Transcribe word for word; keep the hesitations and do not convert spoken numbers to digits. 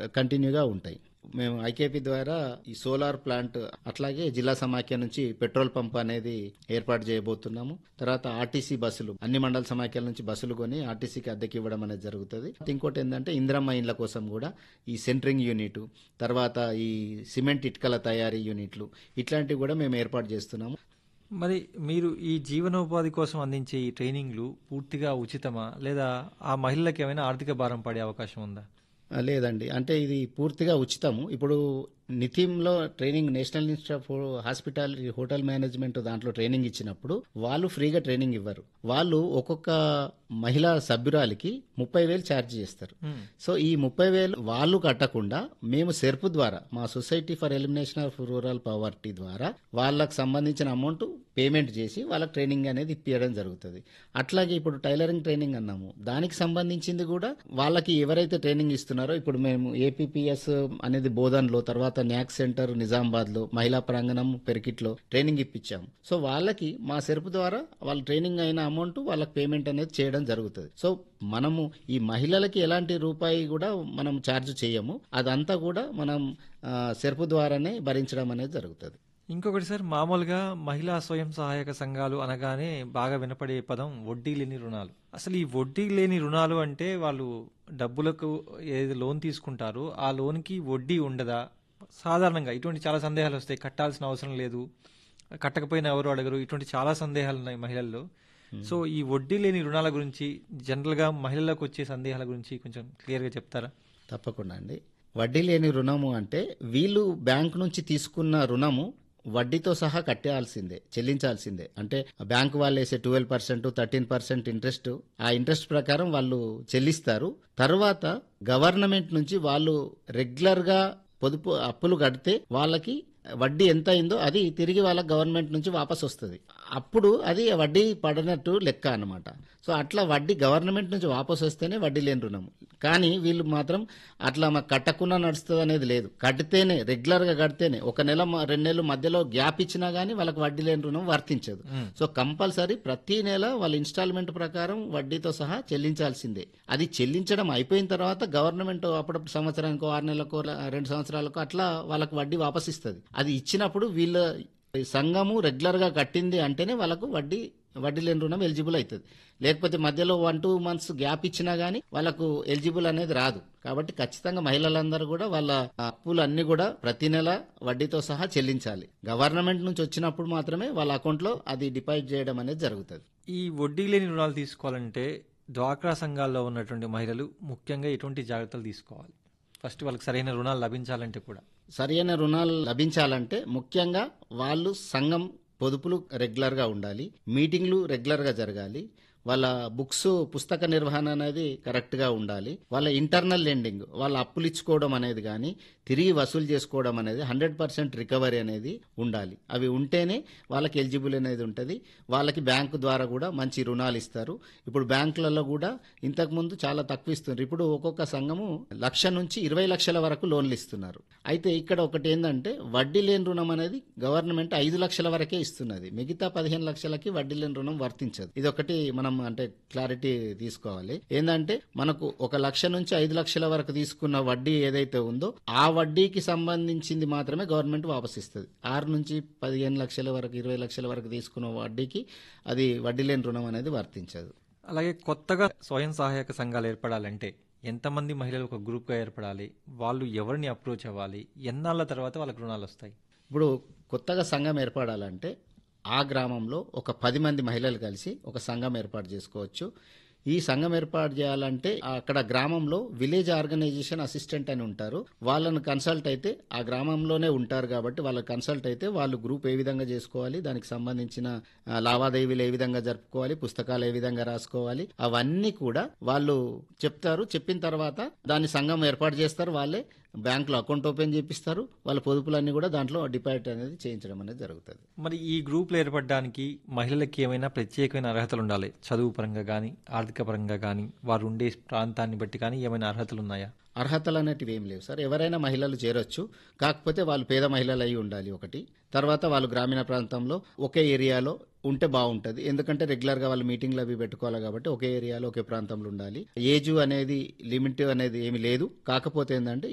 కంటిన్యూగా ఉంటాయి. మేము ఐకేపీ ద్వారా ఈ సోలార్ ప్లాంట్ అట్లాగే జిల్లా సమాఖ్య నుంచి పెట్రోల్ పంప్ అనేది ఏర్పాటు చేయబోతున్నాము. తర్వాత ఆర్టీసీ బస్సులు అన్ని మండల సమాఖ్యల నుంచి బస్సులు కొని ఆర్టీసీకి అద్దెకి ఇవ్వడం అనేది జరుగుతుంది. ఇంకోటి ఏంటంటే ఇందిరమ్మ ఇండ్ల కోసం కూడా ఈ సెంటరింగ్ యూనిట్, తర్వాత ఈ సిమెంట్ ఇటుకల తయారీ యూనిట్లు ఇట్లాంటివి కూడా మేము ఏర్పాటు చేస్తున్నాము. మరి మీరు ఈ జీవనోపాధి కోసం అందించే ఈ ట్రైనింగ్లు పూర్తిగా ఉచితమా, లేదా ఆ మహిళలకు ఏమైనా ఆర్థిక భారం పడే అవకాశం ఉందా? ఆ, లేదండి. అంటే ఇది పూర్తిగా ఉచితము. ఇప్పుడు నితిమ్లో training, national institute of hospitality hotel management దాంట్లో ట్రైనింగ్ ఇచ్చినప్పుడు వాళ్ళు ఫ్రీగా ట్రైనింగ్ ఇవ్వరు. వాళ్ళు ఒక్కొక్క మహిళా సభ్యురాలికి ముప్పై వేలు ఛార్జ్ చేస్తారు. సో ఈ ముప్పై వేలు వాళ్ళు కట్టకుండా మేము సెర్పు ద్వారా, మా society for elimination of rural poverty ద్వారా వాళ్ళకి సంబంధించిన అమౌంట్ పేమెంట్ చేసి వాళ్ళకి ట్రైనింగ్ అనేది ఇప్పించడం జరుగుతుంది. అట్లాగే ఇప్పుడు టైలరింగ్ ట్రైనింగ్ అన్నాము, దానికి సంబంధించింది కూడా వాళ్ళకి ఎవరైతే ట్రైనింగ్ ఇస్తున్నారో, ఇప్పుడు మేము ఏపీపీఎస్ అనేది బోధన్లో, తర్వాత న్యాక్ సెంటర్ నిజామాబాద్లో, మహిళా ప్రాంగణం పెరికిట్లో ట్రైనింగ్ ఇప్పించాము. సో వాళ్ళకి మా సెర్పు ద్వారా వాళ్ళ ట్రైనింగ్ అయిన అమౌంట్ వాళ్ళకి పేమెంట్ అనేది చేయడం జరుగుతుంది. సో మనము ఈ మహిళలకి ఎలాంటి రూపాయి కూడా మనం ఛార్జ్ చేయము, అదంతా కూడా మనం సెర్పు ద్వారానే భరించడం అనేది జరుగుతుంది. ఇంకొకటి సార్, మామూలుగా మహిళా స్వయం సహాయక సంఘాలు అనగానే బాగా వినపడే పదం వడ్డీ లేని రుణాలు. అసలు ఈ వడ్డీ లేని రుణాలు అంటే వాళ్ళు డబ్బులకు ఏది లోన్ తీసుకుంటారో ఆ లోన్కి వడ్డీ ఉండదా? సాధారణంగా ఇటువంటి చాలా సందేహాలు వస్తాయి. కట్టాల్సిన అవసరం లేదు, కట్టకపోయినా ఎవరు అడగరు, ఇటువంటి చాలా సందేహాలు ఉన్నాయి మహిళల్లో. సో ఈ వడ్డీ లేని రుణాల గురించి, జనరల్గా మహిళలకు వచ్చే సందేహాల గురించి కొంచెం క్లియర్గా చెప్తారా? తప్పకుండా అండి. వడ్డీ లేని రుణము అంటే వీళ్ళు బ్యాంకు నుంచి తీసుకున్న రుణము వడ్డీతో సహా కట్టాల్సిందే, చెల్లించాల్సిందే. అంటే బ్యాంకు వాళ్ళు వేసే twelve percent thirteen percent interest, ఆ ఇంట్రెస్ట్ ప్రకారం వాళ్ళు చెల్లిస్తారు. తర్వాత గవర్నమెంట్ నుంచి వాళ్ళు రెగ్యులర్గా పొదుపు అప్పులు కడితే వాళ్ళకి వడ్డీ ఎంత అయిందో అది తిరిగి వాళ్ళకి గవర్నమెంట్ నుంచి వాపస్ వస్తుంది. అప్పుడు అది వడ్డీ పడినట్టు లెక్క అన్నమాట. సో అట్లా వడ్డీ గవర్నమెంట్ నుంచి వాపస్ వస్తేనే వడ్డీ లేని రుణం. కానీ వీళ్ళు మాత్రం అట్లా మాకు కట్టకుండా నడుస్తుంది అనేది లేదు. కడితేనే, రెగ్యులర్గా కడితేనే, ఒక నెల రెండు నెలలు మధ్యలో గ్యాప్ ఇచ్చినా కానీ వాళ్ళకి వడ్డీ లేని రుణం వర్తించదు. సో కంపల్సరీ ప్రతి నెల వాళ్ళ ఇన్స్టాల్మెంట్ ప్రకారం వడ్డీతో సహా చెల్లించాల్సిందే. అది చెల్లించడం అయిపోయిన తర్వాత గవర్నమెంట్ అప్పుడప్పుడు సంవత్సరానికో, ఆరు నెలలకో, రెండు సంవత్సరాలకో అట్లా వాళ్ళకి వడ్డీ వాపస్ ఇస్తుంది. అది ఇచ్చినప్పుడు వీళ్ళ సంఘము రెగ్యులర్గా కట్టింది అంటేనే వాళ్ళకు వడ్డీ వడ్డీ లేని రుణం ఎలిజిబుల్ అవుతుంది. లేకపోతే మధ్యలో వన్ టూ మంత్స్ గ్యాప్ ఇచ్చినా గానీ వాళ్ళకు ఎలిజిబుల్ అనేది రాదు. కాబట్టి ఖచ్చితంగా మహిళలందరూ కూడా వాళ్ళ అప్పులు అన్ని కూడా ప్రతి నెల వడ్డీతో సహా చెల్లించాలి. గవర్నమెంట్ నుంచి వచ్చినప్పుడు మాత్రమే వాళ్ళ అకౌంట్ లో అది డిపాజిట్ చేయడం అనేది జరుగుతుంది. ఈ వడ్డీ లేని రుణాలు తీసుకోవాలంటే డ్వాక్రా సంఘాల్లో ఉన్నటువంటి మహిళలు ముఖ్యంగా ఎటువంటి జాగ్రత్తలు తీసుకోవాలి? ఫస్ట్ వాళ్ళకి సరైన రుణాలు లభించాలంటే కూడా సరైన రుణాలు లభించాలంటే ముఖ్యంగా వాళ్ళు సంఘం పొదుపులు రెగ్యులర్గా ఉండాలి, మీటింగ్లు రెగ్యులర్గా జరగాలి, వాళ్ళ బుక్స్ పుస్తక నిర్వహణ అనేది కరెక్ట్గా ఉండాలి, వాళ్ళ ఇంటర్నల్ లెండింగ్, వాళ్ళ అప్పులు ఇచ్చుకోవడం అనేది కానీ తిరిగి వసూలు చేసుకోవడం అనేది హండ్రెడ్ పర్సెంట్ రికవరీ అనేది ఉండాలి. అవి ఉంటేనే వాళ్ళకి ఎలిజిబుల్ అనేది ఉంటుంది. వాళ్ళకి బ్యాంకు ద్వారా కూడా మంచి రుణాలు ఇస్తారు. ఇప్పుడు బ్యాంకులలో కూడా ఇంతకుముందు చాలా తక్కువ ఇస్తున్నారు. ఇప్పుడు ఒక్కొక్క సంఘము లక్ష నుంచి ఇరవై లక్షల వరకు లోన్లు ఇస్తున్నారు. అయితే ఇక్కడ ఒకటి ఏంటంటే వడ్డీ లేని రుణం అనేది గవర్నమెంట్ ఐదు లక్షల వరకే ఇస్తున్నది. మిగతా పదిహేను లక్షలకి వడ్డీ లేని రుణం వర్తించదు. ఇది ఒకటి మనం అంటే క్లారిటీ తీసుకోవాలి. ఏంటంటే మనకు ఒక లక్ష నుంచి ఐదు లక్షల వరకు తీసుకున్న వడ్డీ ఏదైతే ఉందో ఆ వడ్డీకి సంబంధించింది మాత్రమే గవర్నమెంట్ వాపస్ ఇస్తుంది. ఆరు నుంచి పదిహేను లక్షల వరకు, ఇరవై లక్షల వరకు తీసుకున్న వడ్డీకి అది వడ్డీ లేని రుణం అనేది వర్తించదు. అలాగే కొత్తగా స్వయం సహాయక సంఘాలు ఏర్పడాలంటే ఎంతమంది మహిళలు ఒక గ్రూప్గా ఏర్పడాలి? వాళ్ళు ఎవరిని అప్రోచ్ అవ్వాలి? ఎన్నాళ్ళ తర్వాత వాళ్ళకి రుణాలు వస్తాయి? ఇప్పుడు కొత్తగా సంఘం ఏర్పడాలంటే ఆ గ్రామంలో ఒక పది మంది మహిళలు కలిసి ఒక సంఘం ఏర్పాటు చేసుకోవచ్చు. ఈ సంఘం ఏర్పాటు చేయాలంటే అక్కడ గ్రామంలో విలేజ్ ఆర్గనైజేషన్ అసిస్టెంట్ అని ఉంటారు. వాళ్ళను కన్సల్ట్ అయితే ఆ గ్రామంలోనే ఉంటారు కాబట్టి వాళ్ళ కన్సల్ట్ అయితే వాళ్ళు గ్రూప్ ఏ విధంగా చేసుకోవాలి, దానికి సంబంధించిన లావాదేవీలు ఏ విధంగా జరుపుకోవాలి, పుస్తకాలు ఏ విధంగా రాసుకోవాలి, అవన్నీ కూడా వాళ్ళు చెప్తారు. చెప్పిన తర్వాత దాని సంఘం ఏర్పాటు చేస్తారు. వాళ్ళే బ్యాంకులో అకౌంట్ ఓపెన్ చేపిస్తారు. వాళ్ళ పొదుపులన్నీ కూడా దాంట్లో డిపాజిట్ అనేది చేయించడం అనేది జరుగుతుంది. మరి ఈ గ్రూప్లు ఏర్పడడానికి మహిళలకి ఏమైనా ప్రత్యేకమైన అర్హతలు ఉండాలి? చదువు పరంగా కానీ, ఆర్థిక పరంగా కానీ, వారు ఉండే ప్రాంతాన్ని బట్టి కానీ ఏమైనా అర్హతలు ఉన్నాయా? అర్హతలు అనేటివి ఏం లేవు సార్. ఎవరైనా మహిళలు చేరొచ్చు. కాకపోతే వాళ్ళు పేద మహిళలు అయి ఉండాలి ఒకటి. తర్వాత వాళ్ళు గ్రామీణ ప్రాంతంలో ఒకే ఏరియాలో ఉంటే బాగుంటుంది. ఎందుకంటే రెగ్యులర్గా వాళ్ళు మీటింగ్లు అవి పెట్టుకోవాలి కాబట్టి ఒకే ఏరియాలో ఒకే ప్రాంతంలో ఉండాలి. ఏజ్ అనేది లిమిట్ అనేది ఏమి లేదు. కాకపోతే ఏంటంటే